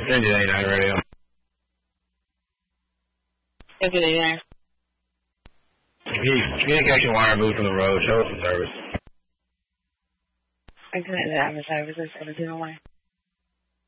Engine 89 radio. Engine 89. Communication wire moved from the road. Show us some service. Engine 89 service is 1701.